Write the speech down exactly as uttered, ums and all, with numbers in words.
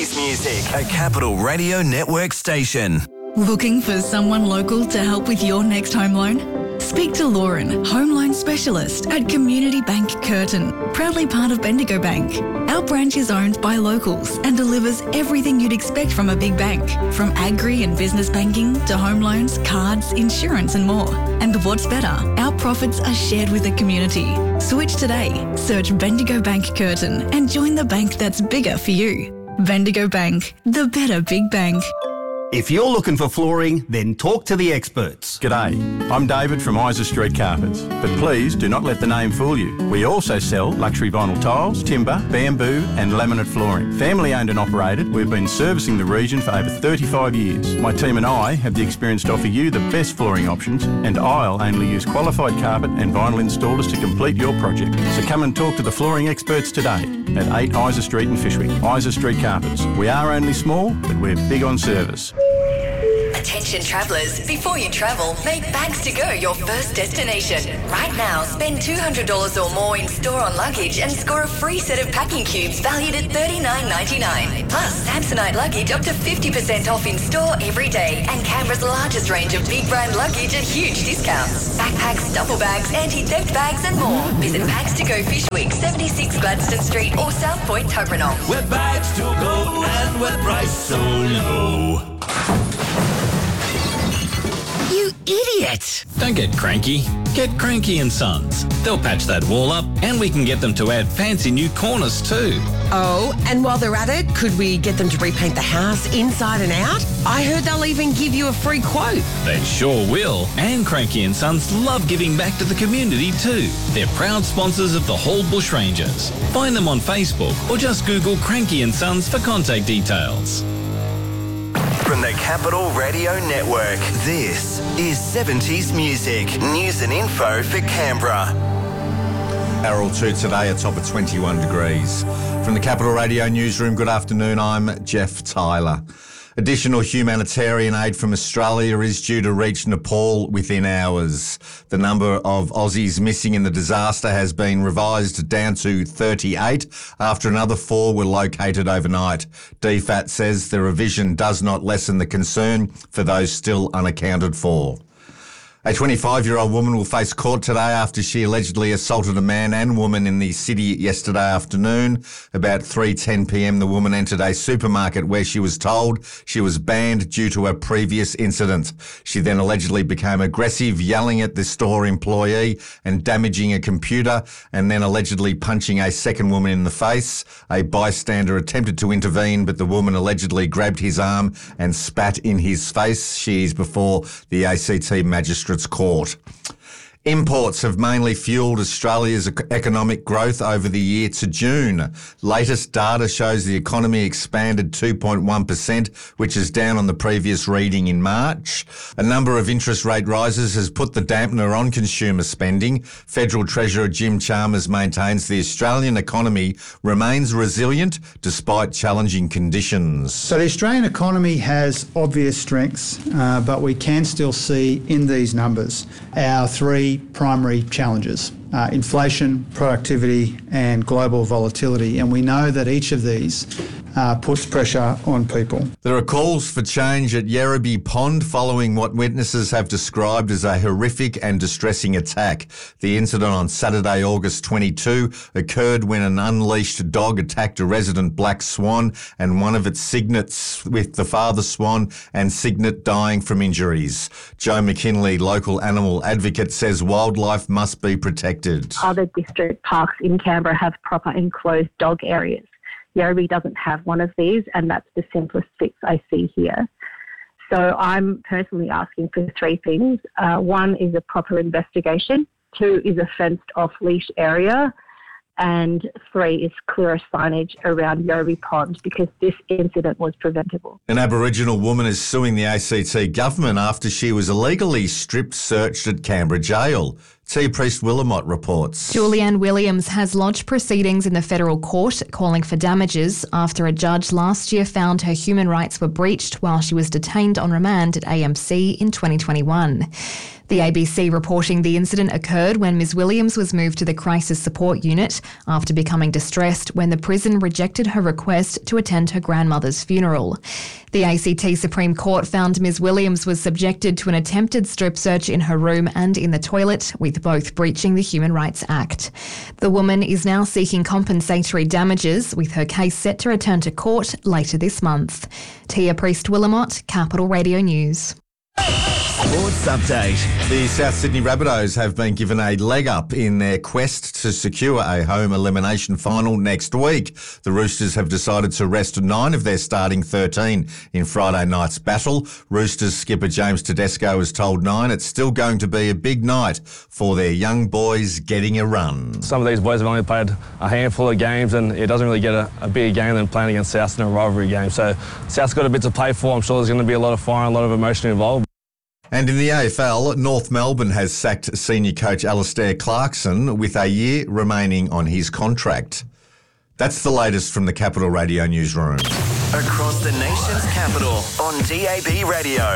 seventies music. A Capital Radio Network station. Looking for someone local to help with your next home loan? Speak to Lauren, home loan specialist at Community Bank Curtin, proudly part of Bendigo Bank. Our branch is owned by locals and delivers everything you'd expect from a big bank, from agri and business banking to home loans, cards, insurance and more. And what's better, our profits are shared with the community. Switch today, search Bendigo Bank Curtin and join the bank that's bigger for you. Bendigo Bank, the better big bank. If you're looking for flooring, then talk to the experts. G'day, I'm David from Isa Street Carpets, but please do not let the name fool you. We also sell luxury vinyl tiles, timber, bamboo and laminate flooring. Family owned and operated, we've been servicing the region for over thirty-five years. My team and I have the experience to offer you the best flooring options, and I'll only use qualified carpet and vinyl installers to complete your project. So come and talk to the flooring experts today at eight Isa Street in Fyshwick. Isa Street Carpets. We are only small, but we're big on service. Attention travellers, before you travel, make Bags to Go your first destination. Right now, spend two hundred dollars or more in store on luggage and score a free set of packing cubes valued at thirty-nine ninety-nine. Plus, Samsonite luggage up to fifty percent off in store every day, and Canberra's largest range of big brand luggage at huge discounts. Backpacks, duffel bags, anti-theft bags and more. Visit Bags to Go Fyshwick, seventy-six Gladstone Street or South Point Tuggeranong. Where bags to go and where price so low. You idiot! Don't get cranky. Get Cranky and Sons. They'll patch that wall up and we can get them to add fancy new corners too. Oh, and while they're at it, could we get them to repaint the house inside and out? I heard they'll even give you a free quote. They sure will. And Cranky and Sons love giving back to the community too. They're proud sponsors of the Hall Bushrangers. Find them on Facebook or just Google Cranky and Sons for contact details. From the Capital Radio Network, this is seventies music. News and info for Canberra. Harold two today, a top of twenty-one degrees. From the Capital Radio Newsroom, good afternoon, I'm Jeff Tyler. Additional humanitarian aid from Australia is due to reach Nepal within hours. The number of Aussies missing in the disaster has been revised down to thirty-eight after another four were located overnight. D F A T says the revision does not lessen the concern for those still unaccounted for. A twenty-five-year-old woman will face court today after she allegedly assaulted a man and woman in the city yesterday afternoon. About three ten p m, the woman entered a supermarket where she was told she was banned due to a previous incident. She then allegedly became aggressive, yelling at the store employee and damaging a computer, and then allegedly punching a second woman in the face. A bystander attempted to intervene, but the woman allegedly grabbed his arm and spat in his face. She is before the A C T Magistrates Court. Imports have mainly fuelled Australia's economic growth over the year to June. Latest data shows the economy expanded two point one percent, which is down on the previous reading in March. A number of interest rate rises has put the dampener on consumer spending. Federal Treasurer Jim Chalmers maintains the Australian economy remains resilient despite challenging conditions. So the Australian economy has obvious strengths, uh, but we can still see in these numbers our three primary challenges: uh, inflation, productivity and global volatility. And we know that each of these uh, puts pressure on people. There are calls for change at Yerrabee Pond following what witnesses have described as a horrific and distressing attack. The incident on Saturday, August twenty-second, occurred when an unleashed dog attacked a resident black swan and one of its cygnets, with the father swan and cygnet dying from injuries. Joe McKinley, local animal advocate, says wildlife must be protected. Other district parks in Canberra have proper enclosed dog areas. Yerrabee doesn't have one of these, and that's the simplest fix I see here. So I'm personally asking for three things. Uh, one is a proper investigation. Two is a fenced off-leash area. And three is clearer signage around Yerrabee Pond, because this incident was preventable. An Aboriginal woman is suing the A C T government after she was illegally strip searched at Canberra Jail. Tia Priest-Willamot reports. Julianne Williams has lodged proceedings in the federal court calling for damages after a judge last year found her human rights were breached while she was detained on remand at A M C in twenty twenty-one. The A B C reporting the incident occurred when Miz Williams was moved to the crisis support unit after becoming distressed when the prison rejected her request to attend her grandmother's funeral. The A C T Supreme Court found Miz Williams was subjected to an attempted strip search in her room and in the toilet, with both breaching the Human Rights Act. The woman is now seeking compensatory damages, with her case set to return to court later this month. Tia Priest-Willamot, Capital Radio News. Sports update. The South Sydney Rabbitohs have been given a leg up in their quest to secure a home elimination final next week. The Roosters have decided to rest nine of their starting thirteen in Friday night's battle. Roosters skipper James Tedesco has told Nine it's still going to be a big night for their young boys getting a run. Some of these boys have only played a handful of games, and it doesn't really get a, a bigger game than playing against South in a rivalry game. So South's got a bit to play for. I'm sure there's going to be a lot of fire and a lot of emotion involved. And in the A F L, North Melbourne has sacked senior coach Alistair Clarkson with a year remaining on his contract. That's the latest from the Capital Radio newsroom. Across the nation's capital on D A B Radio.